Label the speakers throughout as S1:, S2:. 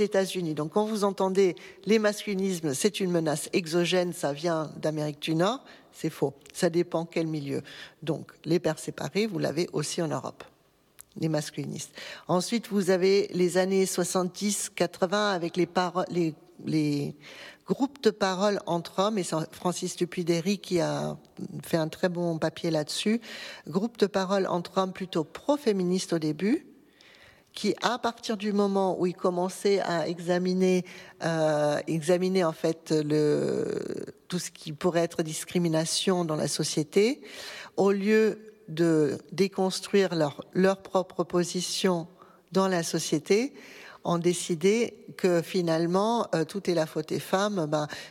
S1: États-Unis. Donc quand vous entendez les masculinismes, c'est une menace exogène, ça vient d'Amérique du Nord, c'est faux. Ça dépend quel milieu. Donc les pères séparés, vous l'avez aussi en Europe, les masculinistes. Ensuite, vous avez les années 70-80 avec les groupes de parole entre hommes, et c'est Francis Dupuy-Derry qui a fait un très bon papier là-dessus. Groupes de parole entre hommes plutôt pro-féministes au début, qui, à partir du moment où il commençait à examiner en fait tout ce qui pourrait être discrimination dans la société, au lieu de déconstruire leur propre position dans la société, ont décidé que finalement tout est la faute des femmes.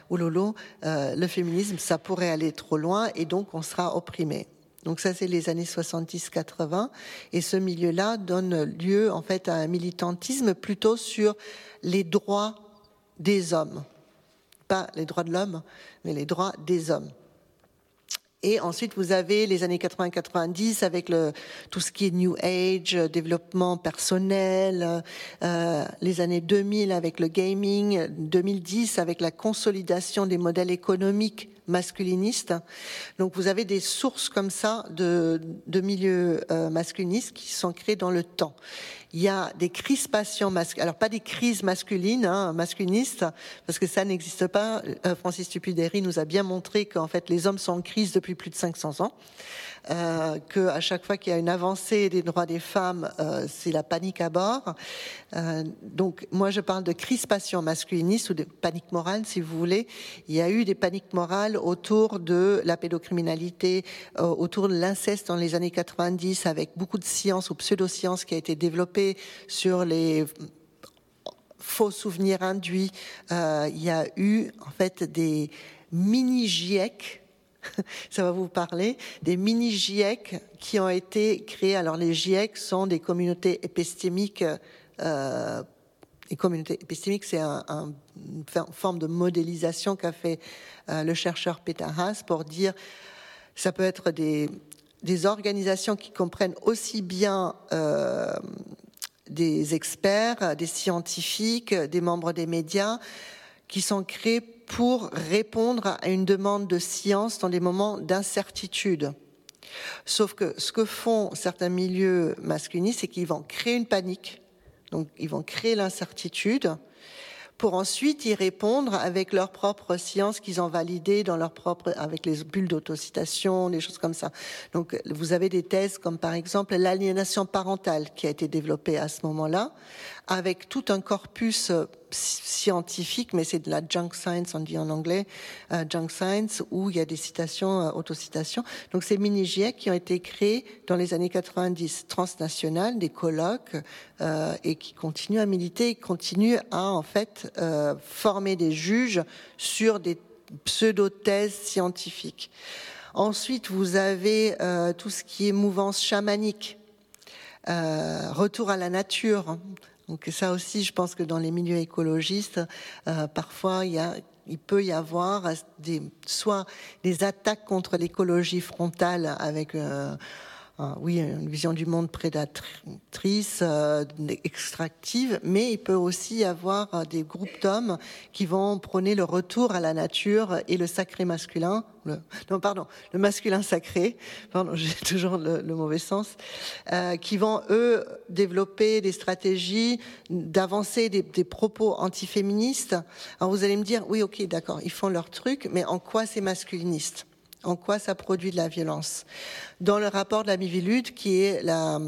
S1: Le féminisme, ça pourrait aller trop loin et donc on sera opprimé. Donc ça, c'est les années 70-80, et ce milieu-là donne lieu en fait à un militantisme plutôt sur les droits des hommes, pas les droits de l'homme, mais les droits des hommes. Et ensuite, vous avez les années 80-90 avec tout ce qui est New Age, développement personnel, les années 2000 avec le gaming, 2010 avec la consolidation des modèles économiques masculinistes. Donc vous avez des sources comme ça de milieux masculinistes qui sont créés dans le temps. Il y a des crispations masculines, alors pas des crises masculines, masculinistes, parce que ça n'existe pas. Francis Dupuy-Derry nous a bien montré qu'en fait les hommes sont en crise depuis plus de 500 ans, que à chaque fois qu'il y a une avancée des droits des femmes, c'est la panique à bord. Donc moi je parle de crispation masculiniste ou de panique morale, si vous voulez. Il y a eu des paniques morales autour de la pédocriminalité, autour de l'inceste dans les années 90, avec beaucoup de science ou pseudo-science qui a été développée sur les faux souvenirs induits. Il y a eu en fait des mini-GIEC, ça va vous parler, des mini-GIEC qui ont été créés. Alors les GIEC sont des communautés épistémiques. Les communautés épistémiques, c'est une forme de modélisation qu'a fait le chercheur Peter Haas pour dire ça peut être des organisations qui comprennent aussi bien des experts, des scientifiques, des membres des médias, qui sont créés pour répondre à une demande de science dans des moments d'incertitude. Sauf que ce que font certains milieux masculinistes, c'est qu'ils vont créer une panique, donc ils vont créer l'incertitude, pour ensuite y répondre avec leur propre science qu'ils ont validée dans leur propre, avec les bulles d'autocitation, des choses comme ça. Donc, vous avez des thèses comme par exemple l'aliénation parentale qui a été développée à ce moment-là, avec tout un corpus scientifique, mais c'est de la junk science, on dit en anglais, junk science, où il y a des citations, autocitations. Donc, ces mini-GIEC qui ont été créés dans les années 90, transnationales, des colloques, et qui continuent à militer, continuent à, en fait, former des juges sur des pseudo-thèses scientifiques. Ensuite, vous avez tout ce qui est mouvance chamanique, retour à la nature. Donc ça aussi, je pense que dans les milieux écologistes, parfois il peut y avoir soit des attaques contre l'écologie frontale avec une vision du monde prédatrice, extractive, mais il peut aussi y avoir des groupes d'hommes qui vont prôner le retour à la nature et le sacré masculin, le masculin sacré, j'ai toujours le mauvais sens, qui vont, eux, développer des stratégies d'avancer des propos antiféministes. Alors vous allez me dire, oui, ok, d'accord, ils font leur truc, mais en quoi c'est masculiniste ? En quoi ça produit de la violence? Dans le rapport de la Miviludes, qui est la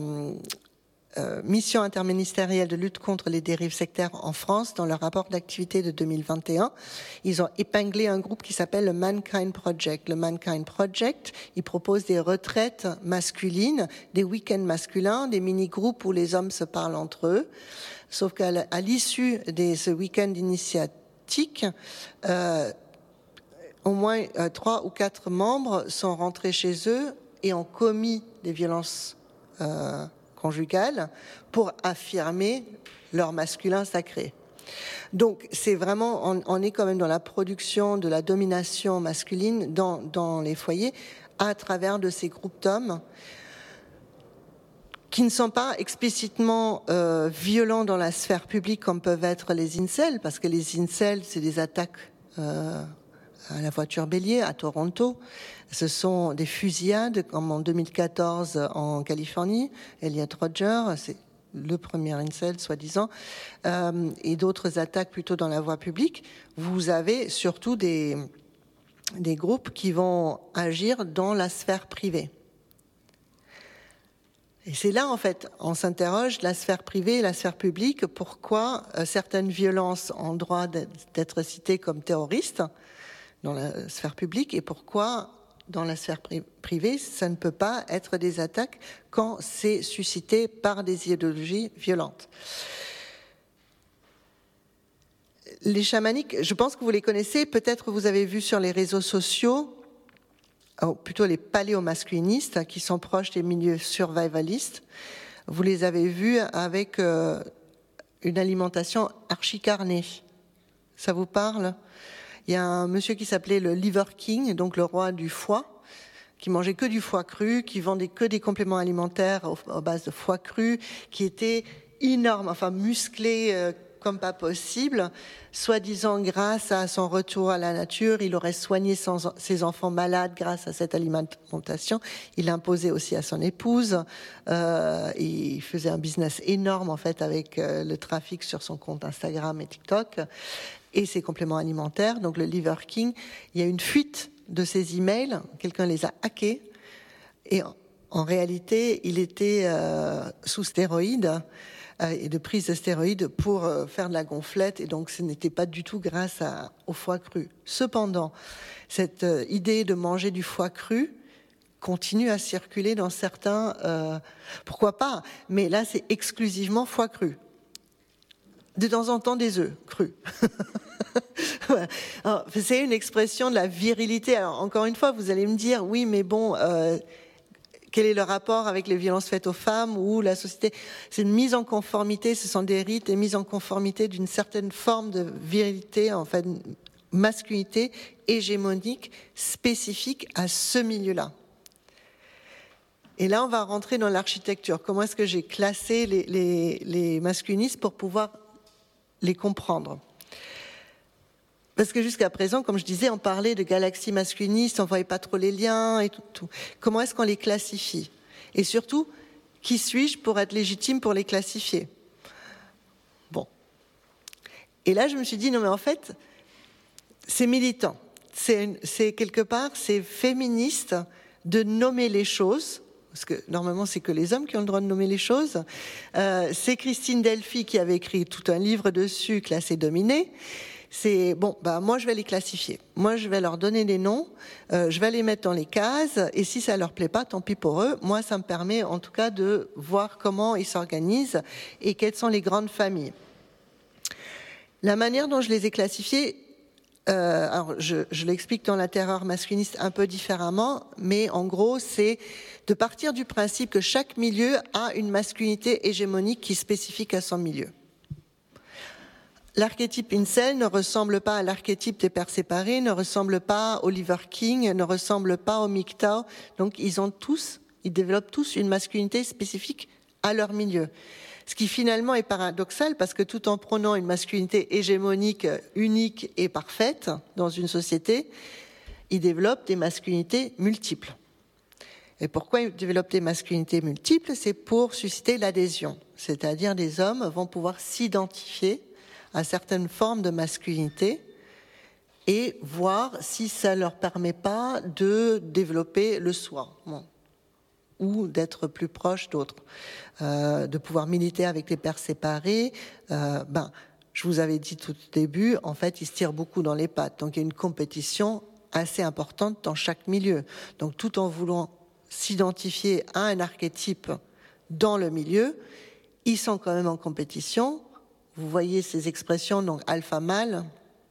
S1: mission interministérielle de lutte contre les dérives sectaires en France, dans leur rapport d'activité de 2021, ils ont épinglé un groupe qui s'appelle le Mankind Project. Le Mankind Project, il propose des retraites masculines, des week-ends masculins, des mini-groupes où les hommes se parlent entre eux. Sauf qu'à l'issue de ce week-end initiatique, au moins 3 ou 4 membres sont rentrés chez eux et ont commis des violences conjugales pour affirmer leur masculin sacré. Donc c'est vraiment, on est quand même dans la production de la domination masculine dans les foyers à travers de ces groupes d'hommes qui ne sont pas explicitement violents dans la sphère publique comme peuvent être les incels, parce que les incels, c'est des attaques à la voiture bélier à Toronto. Ce sont des fusillades, comme en 2014 en Californie. Elliot Rodger, c'est le premier incel, soi-disant, et d'autres attaques plutôt dans la voie publique. Vous avez surtout des groupes qui vont agir dans la sphère privée. Et c'est là, en fait, on s'interroge, la sphère privée et la sphère publique, pourquoi certaines violences ont droit d'être citées comme terroristes dans la sphère publique, et pourquoi, dans la sphère privée, ça ne peut pas être des attaques quand c'est suscité par des idéologies violentes. Les chamaniques, je pense que vous les connaissez, peut-être vous avez vu sur les réseaux sociaux, plutôt les paléomasculinistes, qui sont proches des milieux survivalistes. Vous les avez vus avec une alimentation archicarnée. Ça vous parle ? Il y a un monsieur qui s'appelait le Liver King, donc le roi du foie, qui mangeait que du foie cru, qui vendait que des compléments alimentaires à base de foie cru, qui était énorme, enfin musclé comme pas possible. Soi-disant, grâce à son retour à la nature, il aurait soigné ses enfants malades grâce à cette alimentation. Il l'imposait aussi à son épouse. Il faisait un business énorme en fait avec le trafic sur son compte Instagram et TikTok et ses compléments alimentaires. Donc le Liver King, il y a une fuite de ses emails, quelqu'un les a hackés, et en réalité, il était sous stéroïdes et de prise de stéroïdes pour faire de la gonflette, et donc ce n'était pas du tout grâce au foie cru. Cependant, cette idée de manger du foie cru continue à circuler dans certains... pourquoi pas ? Mais là, c'est exclusivement foie cru. De temps en temps, des œufs crus. Ouais. Alors, c'est une expression de la virilité. Alors, encore une fois, vous allez me dire, oui, mais bon... quel est le rapport avec les violences faites aux femmes ou la société ? C'est une mise en conformité, ce sont des rites et mise en conformité d'une certaine forme de virilité, en fait, masculinité hégémonique spécifique à ce milieu-là. Et là, on va rentrer dans l'architecture. Comment est-ce que j'ai classé les masculinistes pour pouvoir les comprendre ? Parce que jusqu'à présent, comme je disais, on parlait de galaxies masculinistes, on ne voyait pas trop les liens et tout. Comment est-ce qu'on les classifie ? Et surtout, qui suis-je pour être légitime pour les classifier ? Bon. Et là, je me suis dit, non mais en fait, c'est militant. C'est quelque part, c'est féministe de nommer les choses, parce que normalement, c'est que les hommes qui ont le droit de nommer les choses. C'est Christine Delphi qui avait écrit tout un livre dessus, Classé dominé. C'est bon, moi je vais les classifier. Moi je vais leur donner des noms, je vais les mettre dans les cases, et si ça leur plaît pas, tant pis pour eux. Moi, ça me permet en tout cas de voir comment ils s'organisent et quelles sont les grandes familles. La manière dont je les ai classifiés, alors je l'explique dans la terreur masculiniste un peu différemment, mais en gros, c'est de partir du principe que chaque milieu a une masculinité hégémonique qui est spécifique à son milieu. L'archétype incel ne ressemble pas à l'archétype des pères séparés, ne ressemble pas au Liver King, ne ressemble pas au MGTOW. Donc ils développent tous une masculinité spécifique à leur milieu. Ce qui finalement est paradoxal parce que tout en prenant une masculinité hégémonique, unique et parfaite dans une société, ils développent des masculinités multiples. Et pourquoi ils développent des masculinités multiples ? C'est pour susciter l'adhésion. C'est-à-dire des hommes vont pouvoir s'identifier à certaines formes de masculinité et voir si ça ne leur permet pas de développer le soi, ou d'être plus proche d'autres, de pouvoir militer avec les pères séparés. Je vous avais dit tout au début, en fait, ils se tirent beaucoup dans les pattes. Donc il y a une compétition assez importante dans chaque milieu. Donc tout en voulant s'identifier à un archétype dans le milieu, ils sont quand même en compétition. Vous voyez ces expressions, donc alpha-mâle.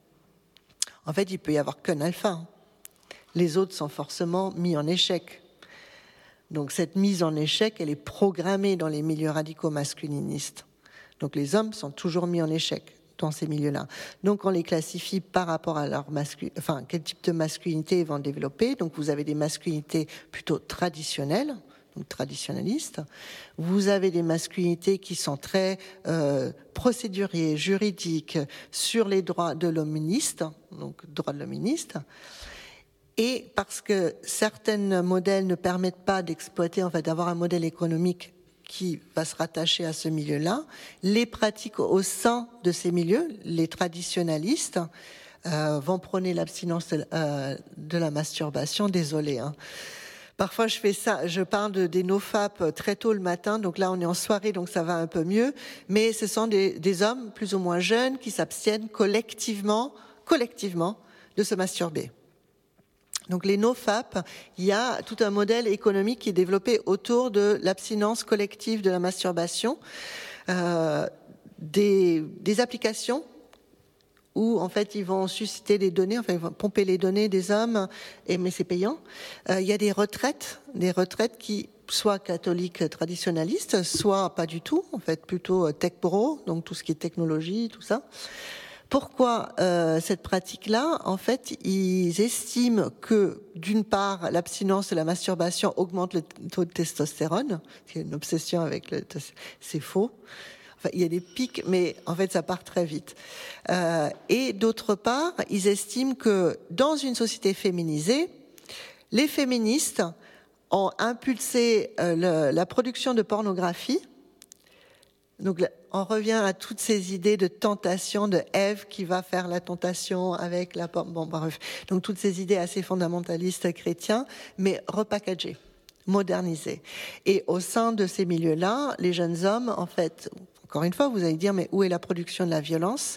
S1: En fait, il peut y avoir qu'un alpha. Les autres sont forcément mis en échec. Donc cette mise en échec, elle est programmée dans les milieux radicaux masculinistes. Donc les hommes sont toujours mis en échec dans ces milieux-là. Donc on les classifie par rapport à leur quel type de masculinité ils vont développer. Donc vous avez des masculinités plutôt traditionnelles, donc traditionnalistes. Vous avez des masculinités qui sont très procéduriers, juridiques, sur les droits de l'hoministe, donc droits de l'hoministe. Et parce que certains modèles ne permettent pas d'exploiter, en fait, d'avoir un modèle économique qui va se rattacher à ce milieu-là, les pratiques au sein de ces milieux, les traditionnalistes, vont prôner l'abstinence de la masturbation. Désolé, hein. Parfois, je fais ça, je parle des nofap très tôt le matin, donc là, on est en soirée, donc ça va un peu mieux. Mais ce sont des hommes plus ou moins jeunes qui s'abstiennent collectivement de se masturber. Donc les nofap, il y a tout un modèle économique qui est développé autour de l'abstinence collective de la masturbation, des applications où en fait ils vont susciter des données, enfin ils vont pomper les données des hommes, mais c'est payant. Il y a des retraites qui soit catholiques traditionnalistes, soit pas du tout, en fait plutôt tech pro, donc tout ce qui est technologie, tout ça. Pourquoi cette pratique-là? En fait, ils estiment que, d'une part, l'abstinence de la masturbation augmente le taux de testostérone. Il y a une obsession avec c'est faux. Enfin, il y a des pics, mais en fait, ça part très vite. Et d'autre part, ils estiment que dans une société féminisée, les féministes ont impulsé la production de pornographie. Donc, on revient à toutes ces idées de tentation, de Ève qui va faire la tentation avec la porte. Bon, bref. Donc, toutes ces idées assez fondamentalistes chrétiens, mais repackagées, modernisées. Et au sein de ces milieux-là, les jeunes hommes, en fait, encore une fois, vous allez dire, mais où est la production de la violence?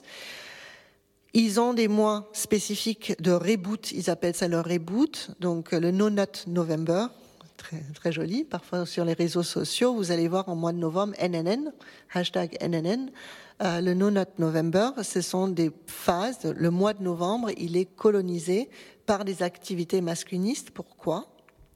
S1: Ils ont des mois spécifiques de reboot, ils appellent ça le reboot, donc le No Nut November. Très, très joli. Parfois sur les réseaux sociaux, vous allez voir en mois de novembre, NNN, hashtag NNN, le No Nut November, ce sont des phases. Le mois de novembre, il est colonisé par des activités masculinistes. Pourquoi?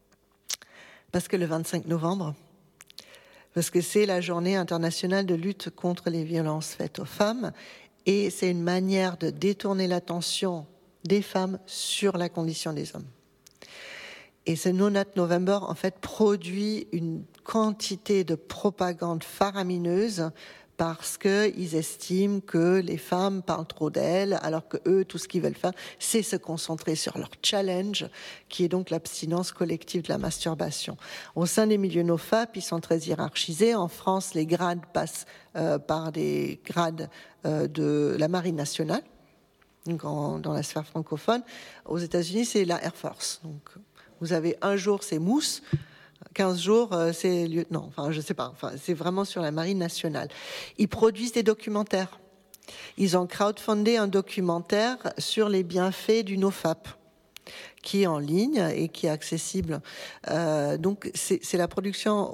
S1: Parce que le 25 novembre, parce que c'est la journée internationale de lutte contre les violences faites aux femmes, et c'est une manière de détourner l'attention des femmes sur la condition des hommes. Et ce No Nut November, en fait, produit une quantité de propagande faramineuse parce qu'ils estiment que les femmes parlent trop d'elles, alors que eux, tout ce qu'ils veulent faire, c'est se concentrer sur leur challenge, qui est donc l'abstinence collective de la masturbation. Au sein des milieux nofap, ils sont très hiérarchisés. En France, les grades passent par des grades de la Marine nationale, donc dans la sphère francophone. Aux États-Unis, c'est la Air Force. Donc, vous avez un jour, c'est mousse, 15 jours, c'est lieutenant. Enfin, je sais pas. Enfin, c'est vraiment sur la Marine nationale. Ils produisent des documentaires. Ils ont crowdfundé un documentaire sur les bienfaits du nofap, qui est en ligne et qui est accessible. Donc, c'est la production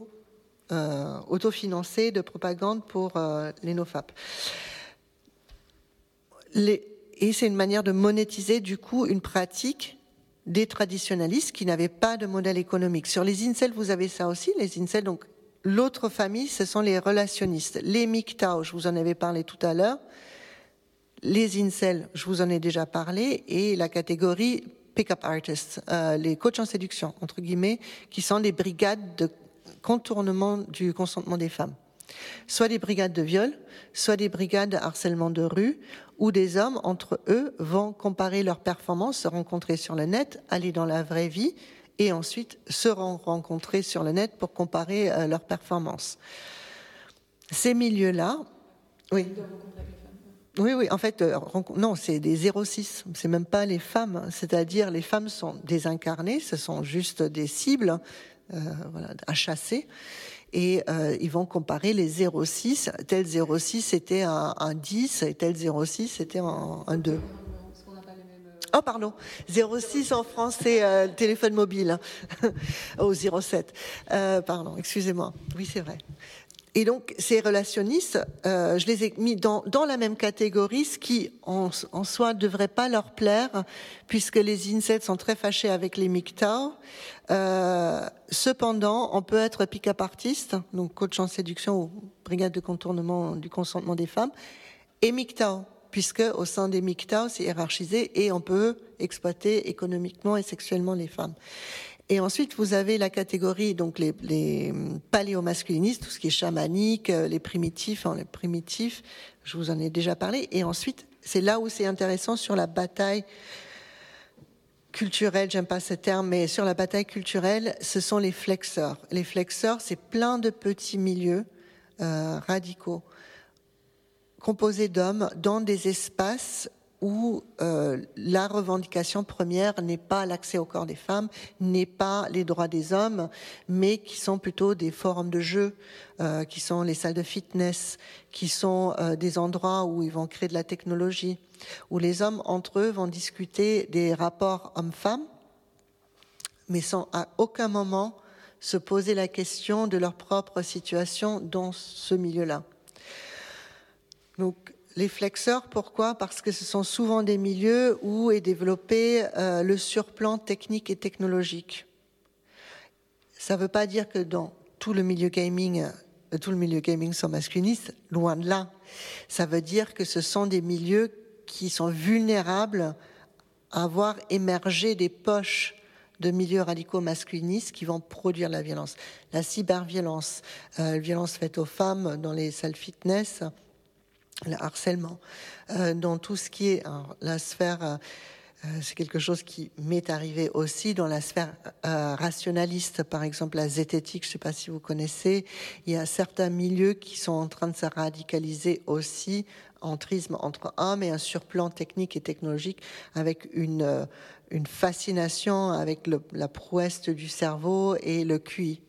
S1: autofinancée de propagande pour les nofap. Et c'est une manière de monétiser, du coup, une pratique des traditionalistes qui n'avaient pas de modèle économique. Sur les incels, vous avez ça aussi. Les incels, donc l'autre famille, ce sont les relationnistes. Les MGTOW, je vous en avais parlé tout à l'heure. Les incels, je vous en ai déjà parlé. Et la catégorie pick-up artists, les coachs en séduction, entre guillemets, qui sont des brigades de contournement du consentement des femmes. Soit des brigades de viol, soit des brigades de harcèlement de rue, où des hommes, entre eux, vont comparer leurs performances, se rencontrer sur le net, aller dans la vraie vie, et ensuite se rencontrer sur le net pour comparer leurs performances. Ces milieux-là... Oui. Oui, en fait, non, c'est des 06, c'est même pas les femmes, c'est-à-dire les femmes sont désincarnées, ce sont juste des cibles à chasser. Et ils vont comparer les 0,6. Tel 0,6 c'était un 10 et tel 0,6 c'était un 2. Oh pardon, 0,6 en France c'est téléphone mobile. Oh 0,7. Pardon, excusez-moi. Oui c'est vrai. Et donc ces relationnistes, je les ai mis dans la même catégorie, ce qui en soi ne devrait pas leur plaire, puisque les incels sont très fâchés avec les MGTOW. Cependant, on peut être pick-up artiste, donc coach en séduction ou brigade de contournement du consentement des femmes, et MGTOW, puisque au sein des MGTOW, c'est hiérarchisé et on peut exploiter économiquement et sexuellement les femmes. Et ensuite, vous avez la catégorie, donc les paléomasculinistes, tout ce qui est chamanique, les primitifs, je vous en ai déjà parlé. Et ensuite, c'est là où c'est intéressant sur la bataille culturelle, j'aime pas ce terme, mais sur la bataille culturelle, ce sont les flexeurs. Les flexeurs, c'est plein de petits milieux radicaux, composés d'hommes, dans des espaces où la revendication première n'est pas l'accès au corps des femmes, n'est pas les droits des hommes, mais qui sont plutôt des forums de jeu, qui sont les salles de fitness, qui sont des endroits où ils vont créer de la technologie, où les hommes entre eux vont discuter des rapports hommes-femmes, mais sans à aucun moment se poser la question de leur propre situation dans ce milieu-là. Donc, les flexeurs, pourquoi ? Parce que ce sont souvent des milieux où est développé le surplan technique et technologique. Ça ne veut pas dire que dans tout le milieu gaming sont masculinistes, loin de là. Ça veut dire que ce sont des milieux qui sont vulnérables à voir émerger des poches de milieux radicaux masculinistes qui vont produire la violence. La cyberviolence, la violence faite aux femmes dans les salles fitness, le harcèlement, dans tout ce qui est la sphère, c'est quelque chose qui m'est arrivé aussi dans la sphère rationaliste, par exemple la zététique, je ne sais pas si vous connaissez, il y a certains milieux qui sont en train de se radicaliser aussi, entrisme entre hommes et un surplan technique et technologique avec une fascination avec la prouesse du cerveau et le QI.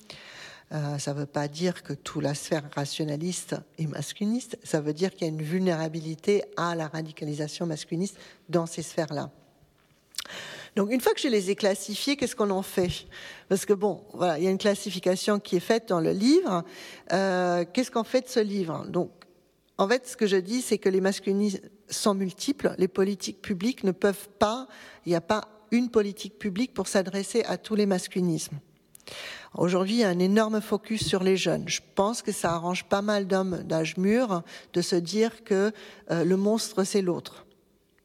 S1: Ça ne veut pas dire que toute la sphère rationaliste est masculiniste, ça veut dire qu'il y a une vulnérabilité à la radicalisation masculiniste dans ces sphères-là. Donc une fois que je les ai classifiés, qu'est-ce qu'on en fait ? Parce que bon, voilà, il y a une classification qui est faite dans le livre. Qu'est-ce qu'on fait de ce livre ? Donc, en fait, ce que je dis, c'est que les masculinismes sont multiples. Les politiques publiques ne peuvent pas, il n'y a pas une politique publique pour s'adresser à tous les masculinismes. Aujourd'hui, il y a un énorme focus sur les jeunes. Je pense que ça arrange pas mal d'hommes d'âge mûr de se dire que le monstre, c'est l'autre. D'accord ?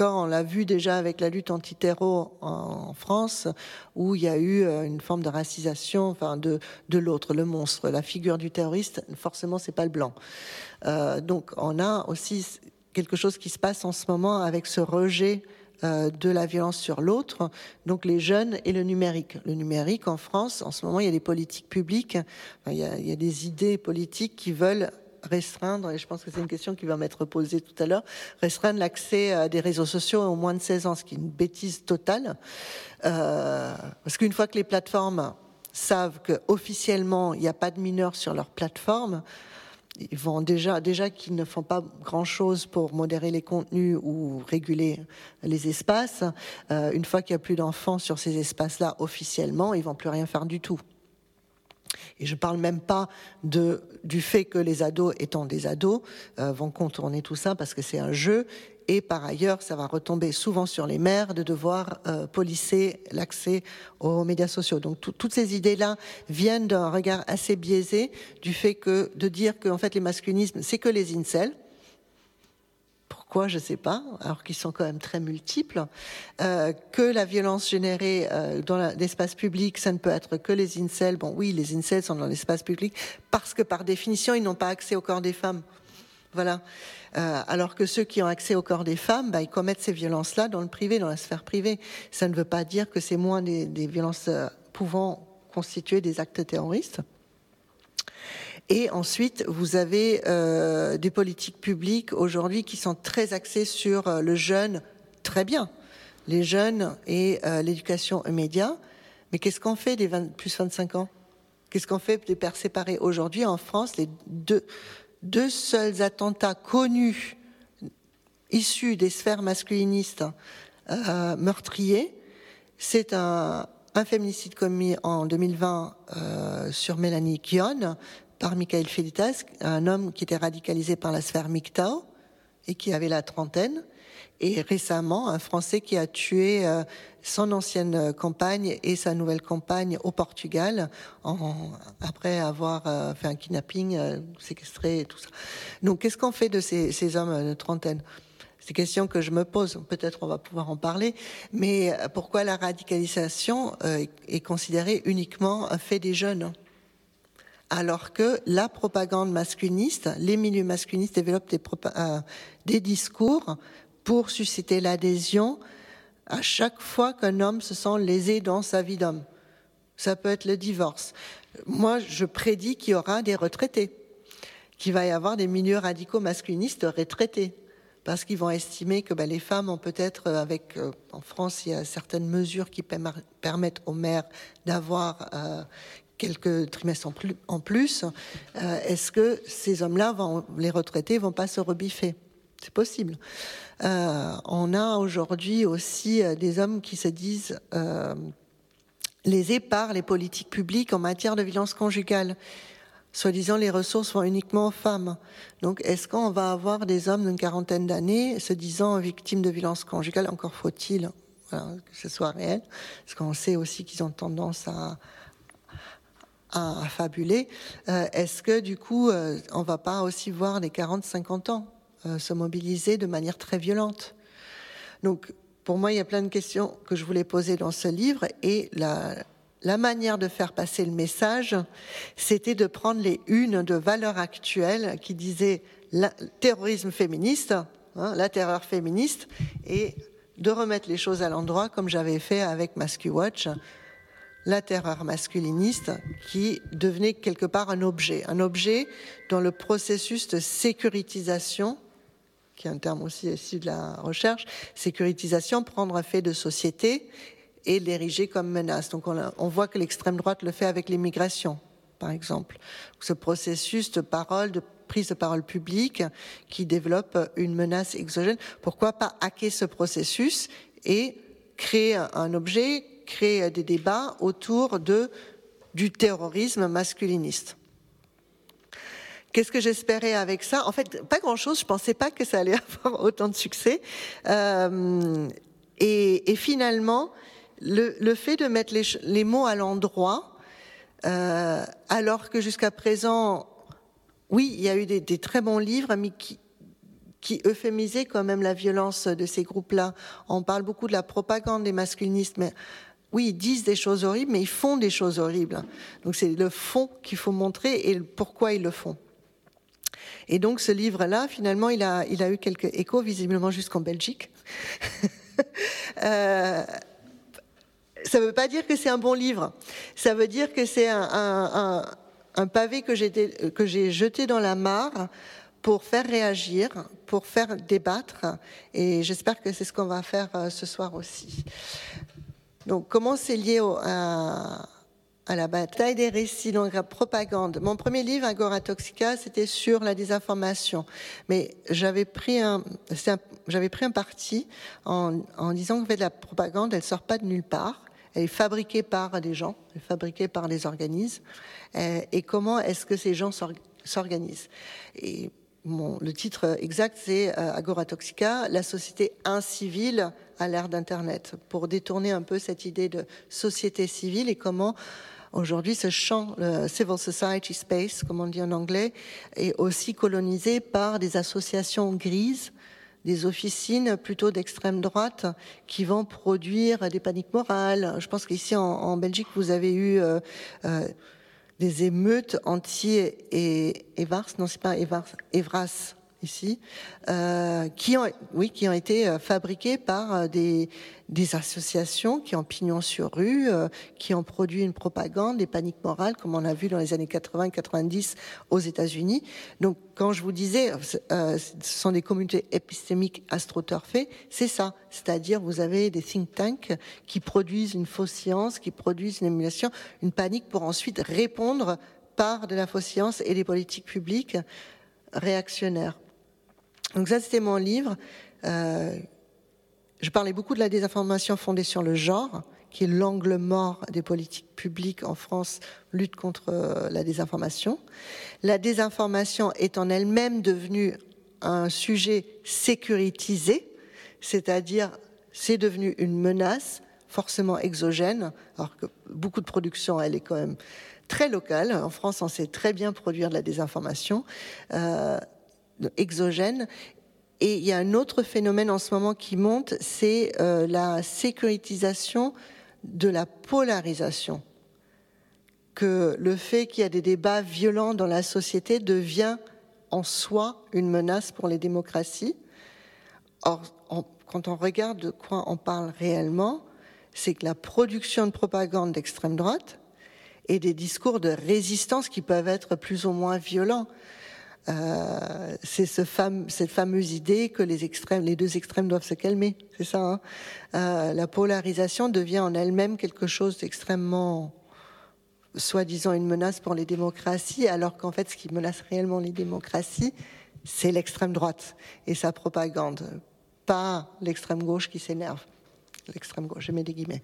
S1: On l'a vu déjà avec la lutte anti-terreau en France, où il y a eu une forme de racisation, de l'autre, le monstre. La figure du terroriste, forcément, c'est pas le blanc. Donc, on a aussi quelque chose qui se passe en ce moment avec ce rejet de la violence sur l'autre, donc les jeunes et le numérique. Le numérique, en France, en ce moment, il y a des politiques publiques, il y a des idées politiques qui veulent restreindre, et je pense que c'est une question qui va m'être posée tout à l'heure, restreindre l'accès à des réseaux sociaux aux moins de 16 ans, ce qui est une bêtise totale, parce qu'une fois que les plateformes savent qu'officiellement, il n'y a pas de mineurs sur leur plateforme, ils vont déjà qu'ils ne font pas grand-chose pour modérer les contenus ou réguler les espaces. Une fois qu'il n'y a plus d'enfants sur ces espaces-là officiellement, ils vont plus rien faire du tout. Et je parle même pas du fait que les ados, étant des ados, vont contourner tout ça parce que c'est un jeu. Et par ailleurs, ça va retomber souvent sur les mères de devoir policer l'accès aux médias sociaux. Donc toutes ces idées-là viennent d'un regard assez biaisé du fait que de dire que en fait les masculinismes c'est que les incels. Pourquoi, je ne sais pas, alors qu'ils sont quand même très multiples. Que la violence générée dans l'espace public, ça ne peut être que les incels. Bon, oui, les incels sont dans l'espace public parce que par définition, ils n'ont pas accès au corps des femmes. Voilà. Alors que ceux qui ont accès au corps des femmes, ils commettent ces violences-là dans le privé, dans la sphère privée. Ça ne veut pas dire que c'est moins des violences pouvant constituer des actes terroristes. Et ensuite, vous avez des politiques publiques aujourd'hui qui sont très axées sur le jeune, très bien, les jeunes et l'éducation aux médias. Mais qu'est-ce qu'on fait des plus 25 ans ? Qu'est-ce qu'on fait des pères séparés ? Aujourd'hui, en France, les deux seuls attentats connus issus des sphères masculinistes meurtriers, c'est un féminicide commis en 2020 sur Mélanie Guion par Michael Felitas, un homme qui était radicalisé par la sphère MGTOW et qui avait la trentaine, et récemment un Français qui a tué son ancienne compagne et sa nouvelle compagne au Portugal après avoir fait un kidnapping, séquestré et tout ça. Donc qu'est-ce qu'on fait de ces hommes de trentaine ? C'est une question que je me pose, peut-être on va pouvoir en parler, mais pourquoi la radicalisation est considérée uniquement un fait des jeunes ? Alors que la propagande masculiniste, les milieux masculinistes développent des discours pour susciter l'adhésion à chaque fois qu'un homme se sent lésé dans sa vie d'homme. Ça peut être le divorce. Moi, je prédis qu'il y aura des retraités, qu'il va y avoir des milieux radicaux masculinistes retraités, parce qu'ils vont estimer que les femmes ont peut-être, en France, il y a certaines mesures qui permettent aux mères d'avoir quelques trimestres en plus. Est-ce que ces hommes-là, les retraités, vont pas se rebiffer ? C'est possible. On a aujourd'hui aussi des hommes qui se disent lésés par les politiques publiques en matière de violence conjugale. Soi-disant, les ressources vont uniquement aux femmes. Donc, est-ce qu'on va avoir des hommes d'une quarantaine d'années se disant victimes de violences conjugales ? Encore faut-il que ce soit réel, parce qu'on sait aussi qu'ils ont tendance à fabuler. Est-ce que, du coup, on ne va pas aussi voir les 40-50 ans se mobiliser de manière très violente ? Donc, pour moi, il y a plein de questions que je voulais poser dans ce livre, et la manière de faire passer le message, c'était de prendre les unes de Valeurs Actuelles qui disaient terrorisme féministe, la terreur féministe, et de remettre les choses à l'endroit, comme j'avais fait avec MascuWatch, la terreur masculiniste, qui devenait quelque part un objet dans le processus de sécurisation, qui est un terme aussi issu de la recherche, sécurisation, prendre un fait de société et l'ériger comme menace. Donc on voit que l'extrême droite le fait avec l'immigration, par exemple. Ce processus de prise de parole publique qui développe une menace exogène. Pourquoi pas hacker ce processus et créer un objet, créer des débats autour du terrorisme masculiniste? Qu'est-ce que j'espérais avec ça ? En fait, pas grand-chose. Je ne pensais pas que ça allait avoir autant de succès. Et finalement, le fait de mettre les mots à l'endroit, alors que jusqu'à présent, oui, il y a eu des très bons livres, mais qui euphémisaient quand même la violence de ces groupes-là. On parle beaucoup de la propagande des masculinistes, mais oui, ils disent des choses horribles, mais ils font des choses horribles. Donc c'est le fond qu'il faut montrer et pourquoi ils le font. Et donc ce livre-là, finalement, il a eu quelques échos, visiblement jusqu'en Belgique. Ça ne veut pas dire que c'est un bon livre. Ça veut dire que c'est un pavé que j'ai jeté dans la mare pour faire réagir, pour faire débattre. Et j'espère que c'est ce qu'on va faire ce soir aussi. Donc, comment c'est lié à la bataille des récits, donc la propagande. Mon premier livre, Agora Toxica, c'était sur la désinformation. Mais j'avais pris un parti en disant que la propagande, elle ne sort pas de nulle part. Elle est fabriquée par des gens, elle est fabriquée par des organismes. Et comment est-ce que ces gens s'organisent ? Et le titre exact, c'est Agora Toxica, la société incivile à l'ère d'Internet, pour détourner un peu cette idée de société civile et comment aujourd'hui ce champ, le civil society space, comme on dit en anglais, est aussi colonisé par des associations grises, des officines plutôt d'extrême droite qui vont produire des paniques morales. Je pense qu'ici en Belgique, vous avez eu des émeutes anti-Evras, non c'est pas Evras ici, qui ont été fabriquées par des associations qui ont pignon sur rue, qui ont produit une propagande, des paniques morales, comme on a vu dans les années 80-90 aux États-Unis. Donc, quand je vous disais, ce sont des communautés épistémiques astroturfées, c'est ça. C'est-à-dire, vous avez des think tanks qui produisent une fausse science, qui produisent une émulation, une panique pour ensuite répondre par de la fausse science et des politiques publiques réactionnaires. Donc ça, c'était mon livre. Je parlais beaucoup de la désinformation fondée sur le genre, qui est l'angle mort des politiques publiques en France, lutte contre la désinformation. La désinformation est en elle-même devenue un sujet sécurisé, c'est-à-dire c'est devenu une menace forcément exogène, alors que beaucoup de production, elle est quand même très locale. En France, on sait très bien produire de la désinformation exogène. Et il y a un autre phénomène en ce moment qui monte, c'est la sécurisation de la polarisation. Que le fait qu'il y a des débats violents dans la société devient en soi une menace pour les démocraties. Or, quand on regarde de quoi on parle réellement, c'est que la production de propagande d'extrême droite et des discours de résistance qui peuvent être plus ou moins violents. C'est cette fameuse idée que les deux extrêmes doivent se calmer, c'est ça. La polarisation devient en elle-même quelque chose d'extrêmement, soi-disant, une menace pour les démocraties, alors qu'en fait, ce qui menace réellement les démocraties, c'est l'extrême droite et sa propagande, pas l'extrême gauche qui s'énerve. L'extrême gauche, je mets des guillemets.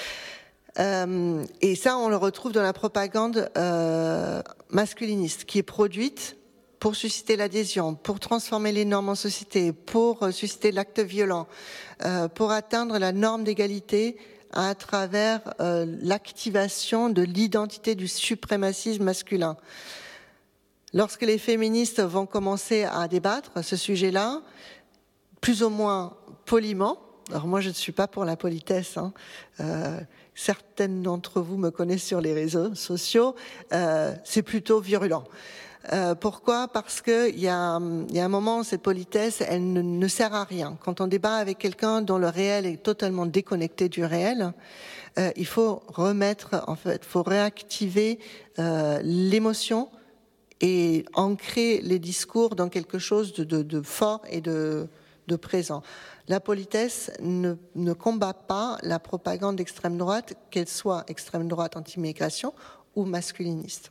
S1: Et ça, on le retrouve dans la propagande masculiniste, qui est produite pour susciter l'adhésion, pour transformer les normes en société, pour susciter l'acte violent, pour atteindre la norme d'égalité à travers l'activation de l'identité du suprémacisme masculin. Lorsque les féministes vont commencer à débattre ce sujet-là, plus ou moins poliment, alors moi je ne suis pas pour la politesse, certaines d'entre vous me connaissent sur les réseaux sociaux, c'est plutôt virulent. Pourquoi ? Parce qu'il y a un moment où cette politesse, elle ne sert à rien. Quand on débat avec quelqu'un dont le réel est totalement déconnecté du réel, il faut faut réactiver l'émotion et ancrer les discours dans quelque chose de fort et de présent. La politesse ne combat pas la propagande d'extrême droite, qu'elle soit extrême droite anti-immigration ou masculiniste.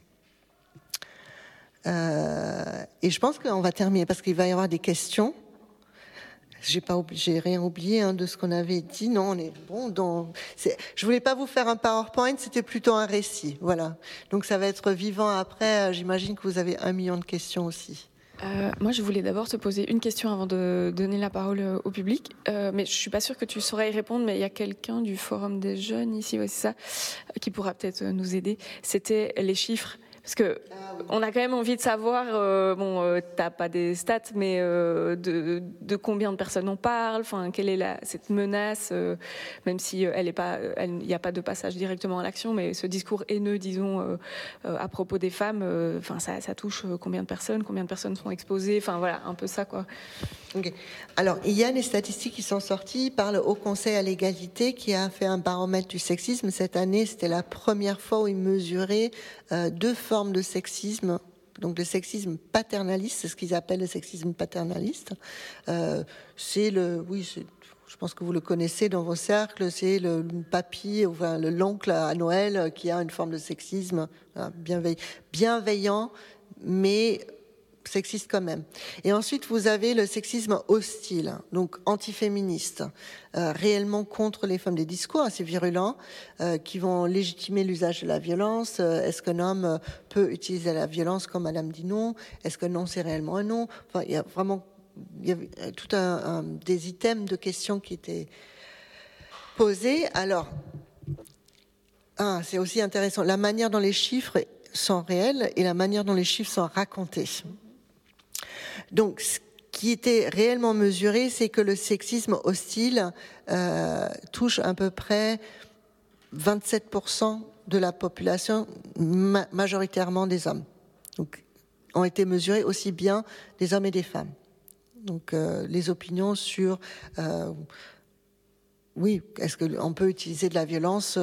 S1: Et je pense qu'on va terminer parce qu'il va y avoir des questions. J'ai rien oublié de ce qu'on avait dit. Non, on est bon. Je voulais pas vous faire un PowerPoint, c'était plutôt un récit. Voilà. Donc ça va être vivant après. J'imagine que vous avez 1 million de questions aussi.
S2: Moi, je voulais d'abord te poser une question avant de donner la parole au public. Mais je suis pas sûre que tu saurais y répondre, mais il y a quelqu'un du Forum des jeunes ici, ouais, c'est ça, qui pourra peut-être nous aider. C'était les chiffres. Parce que on a quand même envie de savoir, t'as pas des stats, mais de combien de personnes on parle, enfin, quelle est cette menace, même si il n'y a pas de passage directement à l'action, mais ce discours haineux, disons, à propos des femmes, ça touche combien de personnes sont exposées, enfin voilà, un peu ça, quoi.
S1: Okay. Alors, il y a des statistiques qui sont sorties par le Haut Conseil à l'égalité qui a fait un baromètre du sexisme. Cette année, c'était la première fois où il mesurait 2 formes de sexisme. Donc, le sexisme paternaliste, c'est ce qu'ils appellent le sexisme paternaliste. Je pense que vous le connaissez dans vos cercles, c'est le papy, enfin, l'oncle à Noël qui a une forme de sexisme bienveillant, mais sexiste quand même. Et ensuite, vous avez le sexisme hostile, donc antiféministe, réellement contre les femmes, des discours assez virulents qui vont légitimer l'usage de la violence. Est-ce qu'un homme peut utiliser la violence comme Madame dit non ? Est-ce que non, c'est réellement un non ? Enfin, il y avait tout des items de questions qui étaient posés. Alors, c'est aussi intéressant, la manière dont les chiffres sont réels et la manière dont les chiffres sont racontés. Donc, ce qui était réellement mesuré, c'est que le sexisme hostile touche à peu près 27% de la population, majoritairement des hommes. Donc, ont été mesurés aussi bien des hommes et des femmes. Donc, les opinions sur est-ce qu'on peut utiliser de la violence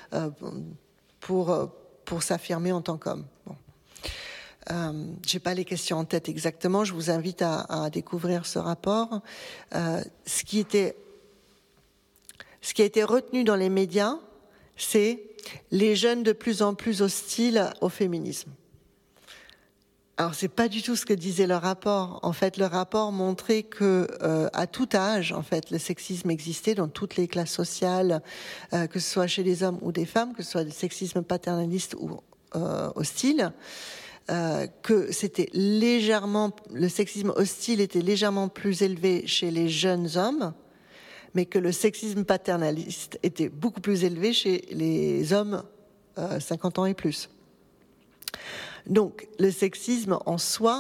S1: pour s'affirmer en tant qu'homme. Bon. J'ai pas les questions en tête exactement. Je vous invite à découvrir ce rapport. Ce qui a été retenu dans les médias, c'est les jeunes de plus en plus hostiles au féminisme. Alors c'est pas du tout ce que disait le rapport. En fait, le rapport montrait que à tout âge, en fait, le sexisme existait dans toutes les classes sociales, que ce soit chez les hommes ou des femmes, que ce soit le sexisme paternaliste ou hostile. Que le sexisme hostile était légèrement plus élevé chez les jeunes hommes, mais que le sexisme paternaliste était beaucoup plus élevé chez les hommes 50 ans et plus. Donc, le sexisme en soi